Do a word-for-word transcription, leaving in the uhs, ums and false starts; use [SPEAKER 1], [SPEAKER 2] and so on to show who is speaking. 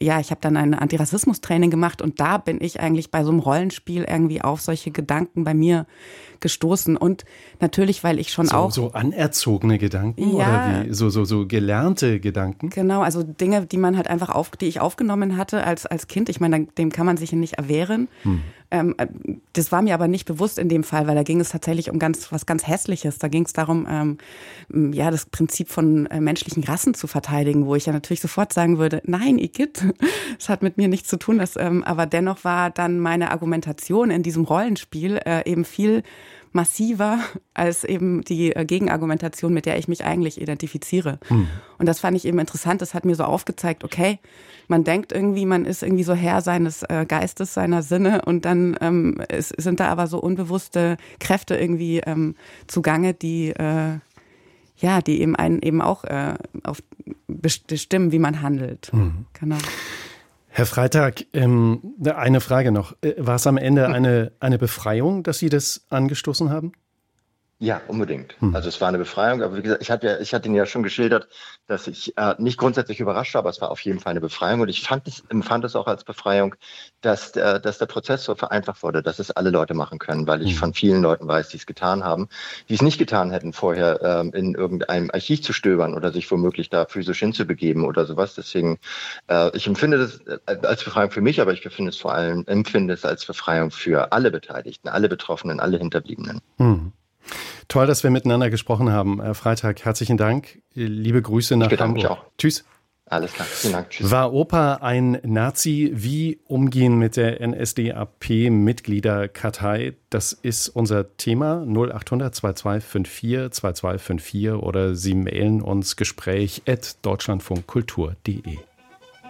[SPEAKER 1] ja, ich habe dann ein Antirassismus-Training gemacht und da bin ich eigentlich bei so einem Rollenspiel irgendwie auf solche Gedanken bei mir gestoßen. Und natürlich, weil ich schon
[SPEAKER 2] so,
[SPEAKER 1] auch...
[SPEAKER 2] So anerzogene Gedanken
[SPEAKER 1] ja,
[SPEAKER 2] oder wie? So, so, so gelernte Gedanken?
[SPEAKER 1] Genau, also Dinge, die man halt einfach auf, die ich aufgenommen hatte als, als Kind. Ich meine, dem kann man sich ja nicht erwehren. Hm. Ähm, das war mir aber nicht bewusst in dem Fall, weil da ging es tatsächlich um ganz was ganz Hässliches. Da ging es darum, ähm, ja, das Prinzip von äh, menschlichen Rassen zu verteidigen, wo ich ja natürlich sofort sagen würde, nein, Igitt, das hat mit mir nichts zu tun. Das, ähm, aber dennoch war dann meine Argumentation in diesem Rollenspiel äh, eben viel massiver als eben die äh, Gegenargumentation, mit der ich mich eigentlich identifiziere. Hm. Und das fand ich eben interessant. Das hat mir so aufgezeigt, okay, man denkt irgendwie, man ist irgendwie so Herr seines äh, Geistes, seiner Sinne und dann ähm, es, sind da aber so unbewusste Kräfte irgendwie ähm, zugange, die äh, ja, die eben einen eben auch äh, auf bestimmen, wie man handelt.
[SPEAKER 2] Hm.
[SPEAKER 1] Genau.
[SPEAKER 2] Herr Freitag, ähm, eine Frage noch. War es am Ende eine, eine Befreiung, dass Sie das angestoßen haben?
[SPEAKER 3] Ja, unbedingt. Hm. Also es war eine Befreiung, aber wie gesagt, ich hatte ja, ich hatte Ihnen ja schon geschildert, dass ich äh, nicht grundsätzlich überrascht war, aber es war auf jeden Fall eine Befreiung und ich fand es, empfand es auch als Befreiung, dass, äh, dass der Prozess so vereinfacht wurde, dass es alle Leute machen können, weil ich hm. von vielen Leuten weiß, die es getan haben, die es nicht getan hätten, vorher ähm, in irgendeinem Archiv zu stöbern oder sich womöglich da physisch hinzubegeben oder sowas. Deswegen, äh, ich empfinde das als Befreiung für mich, aber ich empfinde es vor allem, empfinde es als Befreiung für alle Beteiligten, alle Betroffenen, alle Hinterbliebenen.
[SPEAKER 2] Hm. Toll, dass wir miteinander gesprochen haben. Herr Freitag, herzlichen Dank. Liebe Grüße nach
[SPEAKER 3] ich bedanke
[SPEAKER 2] Hamburg.
[SPEAKER 3] Mich auch.
[SPEAKER 2] Tschüss.
[SPEAKER 3] Alles klar, vielen Dank. Tschüss.
[SPEAKER 2] War Opa ein Nazi? Wie umgehen mit der N S D A P-Mitgliederkartei? Das ist unser Thema. null acht hundert zweiundzwanzig vierundfünfzig zweiundzwanzig vierundfünfzig oder Sie mailen uns gespräch at deutschlandfunkkultur punkt de.